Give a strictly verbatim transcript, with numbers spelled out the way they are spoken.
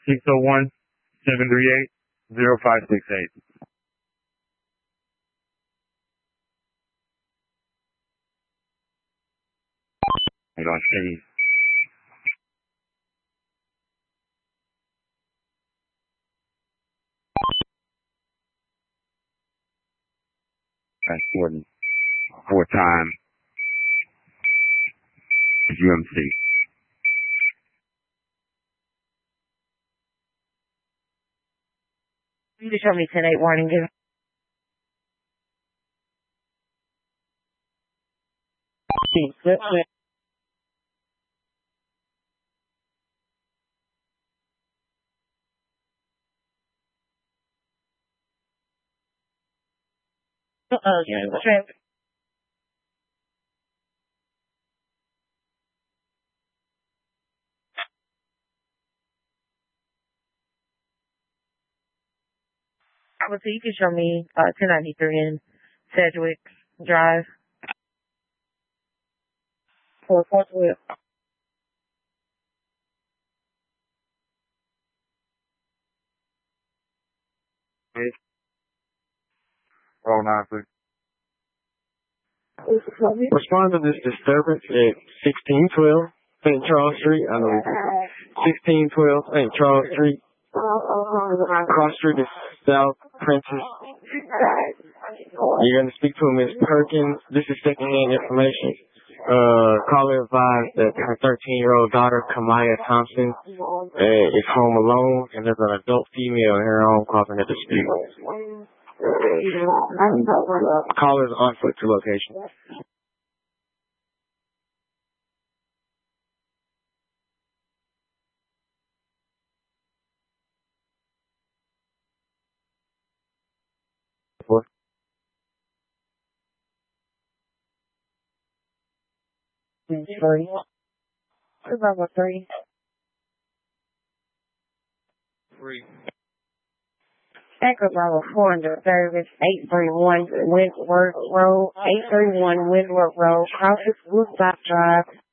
six oh one, seven three eight, zero five six eight. We're going to see. Transporting four-time U M C. You can show me ten eight warning. Give Uh, yeah. Traffic. I would say you can show me uh, ten ninety-three in Sedgwick Drive. For fourth wheel. Roll nine, please. Respond to this disturbance at sixteen twelve Saint Charles Street. I know sixteen twelve Saint Charles Street. Cross Street is South Princess. You're going to speak to Miss Perkins. This is secondhand information. Uh, caller advised that her thirteen-year-old daughter, Kamaya Thompson, uh, is home alone, and there's an adult female in her home causing a dispute. Callers on foot to location. What? Three. Bravo three. Three. Echo Bravo four under service eight three one Windward Road, eight three one Windward Road, Crossing Rooftop Drive,